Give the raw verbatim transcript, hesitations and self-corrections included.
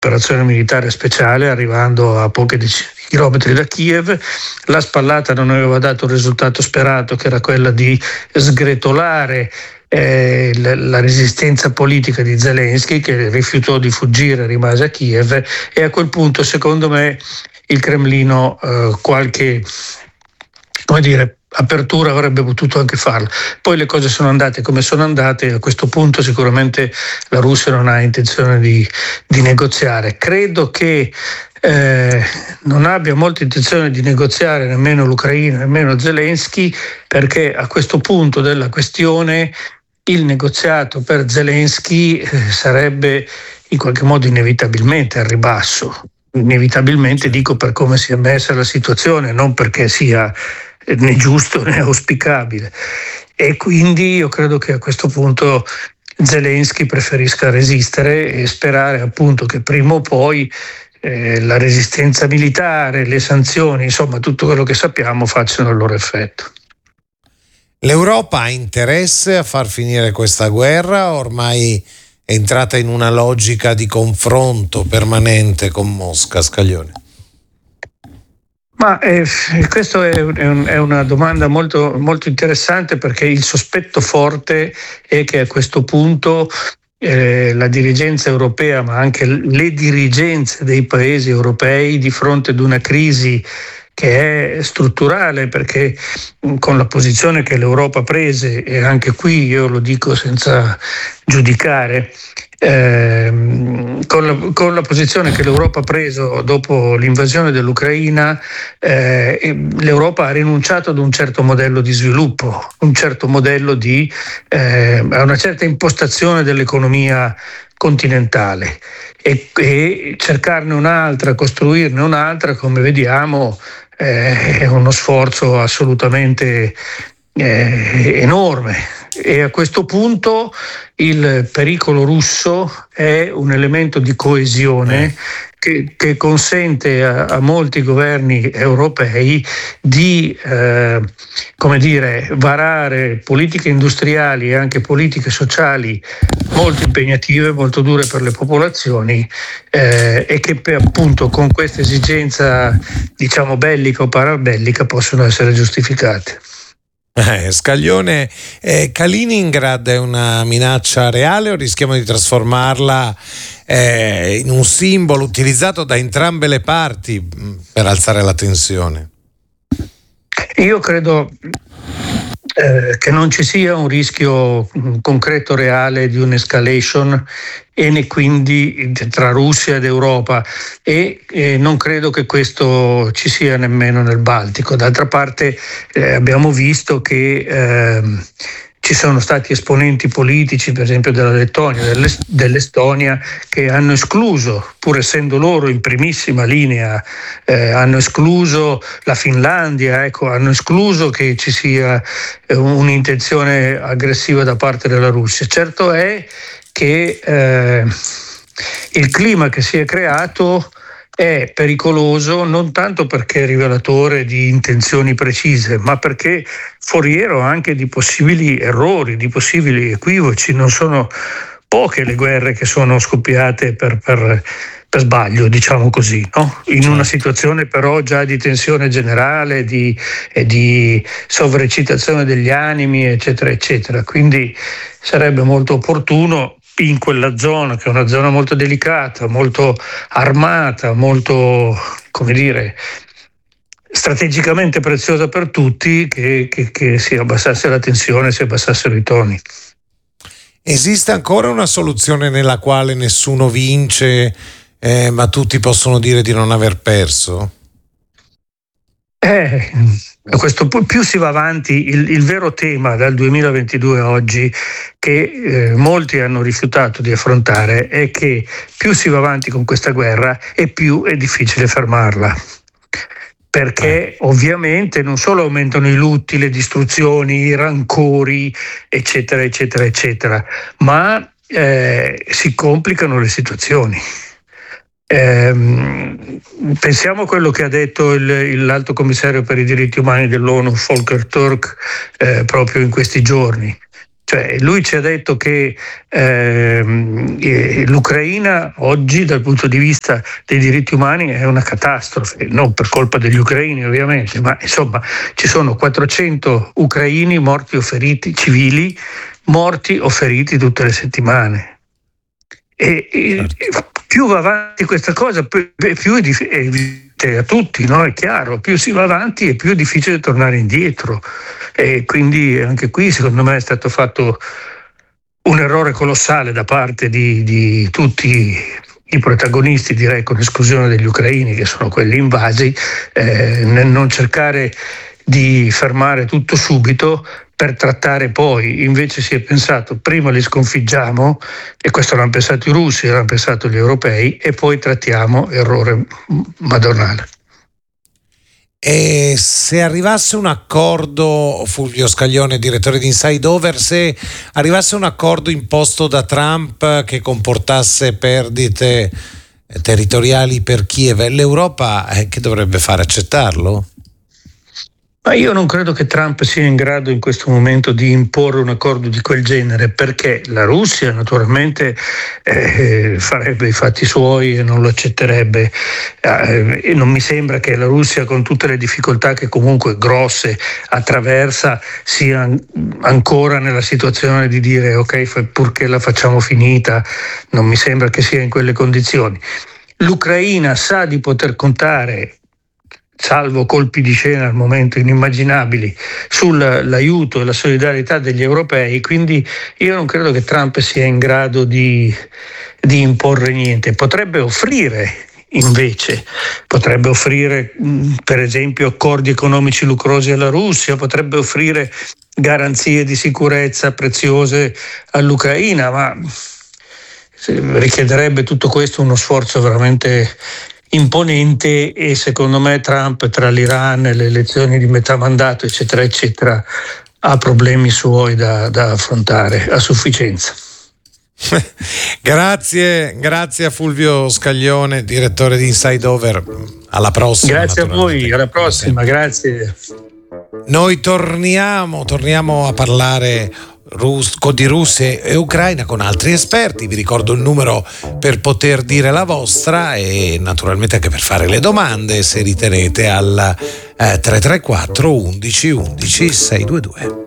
operazione militare speciale, arrivando a poche decine di chilometri da Kiev. La spallata non aveva dato il risultato sperato, che era quella di sgretolare eh, la resistenza politica di Zelensky, che rifiutò di fuggire, rimase a Kiev, e a quel punto, secondo me, il Cremlino eh, qualche, come dire, apertura avrebbe potuto anche farla. Poi le cose sono andate come sono andate, e a questo punto sicuramente la Russia non ha intenzione di, di negoziare. Credo che eh, non abbia molta intenzione di negoziare nemmeno l'Ucraina, nemmeno Zelensky, perché a questo punto della questione il negoziato per Zelensky eh, sarebbe in qualche modo inevitabilmente al ribasso. Inevitabilmente dico per come si è messa la situazione, non perché sia né giusto né auspicabile, e quindi io credo che a questo punto Zelensky preferisca resistere e sperare appunto che prima o poi eh, la resistenza militare, le sanzioni, insomma tutto quello che sappiamo facciano il loro effetto. L'Europa ha interesse a far finire questa guerra, ormai è entrata in una logica di confronto permanente con Mosca, Scaglione? Ma eh, questa è, un, è una domanda molto, molto interessante, perché il sospetto forte è che a questo punto eh, la dirigenza europea, ma anche le dirigenze dei paesi europei, di fronte ad una crisi che è strutturale, perché con la posizione che l'Europa prese, e anche qui io lo dico senza giudicare, Eh, con, la, con la posizione che l'Europa ha preso dopo l'invasione dell'Ucraina, eh, l'Europa ha rinunciato ad un certo modello di sviluppo, un certo modello di eh, a una certa impostazione dell'economia continentale, e, e cercarne un'altra, costruirne un'altra, come vediamo, eh, è uno sforzo assolutamente eh, enorme. E a questo punto il pericolo russo è un elemento di coesione che, che consente a, a molti governi europei di eh, come dire, varare politiche industriali e anche politiche sociali molto impegnative, molto dure per le popolazioni, eh, e che per, appunto con questa esigenza, diciamo, bellica o parabellica, possono essere giustificate. Eh, Scaglione, eh, Kaliningrad è una minaccia reale o rischiamo di trasformarla eh, in un simbolo utilizzato da entrambe le parti mh, per alzare la tensione? Io credo eh, che non ci sia un rischio concreto reale di un'escalation, e ne quindi tra Russia ed Europa, e eh, non credo che questo ci sia nemmeno nel Baltico. D'altra parte eh, abbiamo visto che eh, ci sono stati esponenti politici, per esempio della Lettonia, dell'Est- dell'Estonia, che hanno escluso, pur essendo loro in primissima linea, eh, hanno escluso la Finlandia, ecco, hanno escluso che ci sia eh, un'intenzione aggressiva da parte della Russia. Certo è che eh, il clima che si è creato è pericoloso, non tanto perché è rivelatore di intenzioni precise, ma perché foriero anche di possibili errori, di possibili equivoci. Non sono poche le guerre che sono scoppiate per, per, per sbaglio, diciamo così, no? In una situazione però già di tensione generale, di, e di sovraeccitazione degli animi, eccetera, eccetera. Quindi sarebbe molto opportuno, in quella zona, che è una zona molto delicata, molto armata, molto, come dire, strategicamente preziosa per tutti, che, che, che si abbassasse la tensione, si abbassassero i toni. Esiste ancora una soluzione nella quale nessuno vince, eh, ma tutti possono dire di non aver perso? Eh, a questo punto più si va avanti, il, il vero tema dal duemilaventidue a oggi, che eh, molti hanno rifiutato di affrontare, è che più si va avanti con questa guerra e più è difficile fermarla. Perché ovviamente non solo aumentano i lutti, le distruzioni, i rancori, eccetera, eccetera, eccetera, ma eh, si complicano le situazioni. Eh, pensiamo a quello che ha detto il, l'Alto Commissario per i diritti umani dell'ONU, Volker Turk, eh, proprio in questi giorni. Cioè, lui ci ha detto che eh, l'Ucraina oggi dal punto di vista dei diritti umani è una catastrofe, non per colpa degli ucraini ovviamente, ma insomma ci sono quattrocento ucraini morti o feriti, civili, morti o feriti tutte le settimane. E, certo. e più va avanti questa cosa, più, più è difficile a tutti, no? È chiaro, più si va avanti e più è difficile tornare indietro. E quindi anche qui secondo me è stato fatto un errore colossale da parte di, di tutti i protagonisti, direi con esclusione degli ucraini che sono quelli invasi, eh, nel non cercare di fermare tutto subito per trattare poi. Invece si è pensato prima li sconfiggiamo, e questo l'hanno pensato i russi, l'hanno pensato gli europei, e poi trattiamo. Errore madornale. E se arrivasse un accordo, Fulvio Scaglione, direttore di Inside Over, se arrivasse un accordo imposto da Trump che comportasse perdite territoriali per Kiev, l'Europa eh, che dovrebbe fare? Accettarlo? Ma io non credo che Trump sia in grado in questo momento di imporre un accordo di quel genere, perché la Russia naturalmente eh, farebbe i fatti suoi e non lo accetterebbe, eh, e non mi sembra che la Russia, con tutte le difficoltà che comunque grosse attraversa, sia ancora nella situazione di dire ok, purché la facciamo finita. Non mi sembra che sia in quelle condizioni. L'Ucraina sa di poter contare, salvo colpi di scena al momento inimmaginabili, sull'aiuto e la solidarietà degli europei, quindi io non credo che Trump sia in grado di, di imporre niente. Potrebbe offrire invece, potrebbe offrire per esempio accordi economici lucrosi alla Russia, potrebbe offrire garanzie di sicurezza preziose all'Ucraina, ma richiederebbe tutto questo uno sforzo veramente imponente, e secondo me Trump, tra l'Iran e le elezioni di metà mandato eccetera eccetera, ha problemi suoi da, da affrontare a sufficienza. Grazie, grazie a Fulvio Scaglione, direttore di Inside Over. Alla prossima. Grazie a voi, alla prossima, grazie. Noi torniamo, torniamo a parlare Rus- di Russia e Ucraina con altri esperti. Vi ricordo il numero per poter dire la vostra e naturalmente anche per fare le domande, se ritenete, al eh, tre tre quattro undici undici sei due due.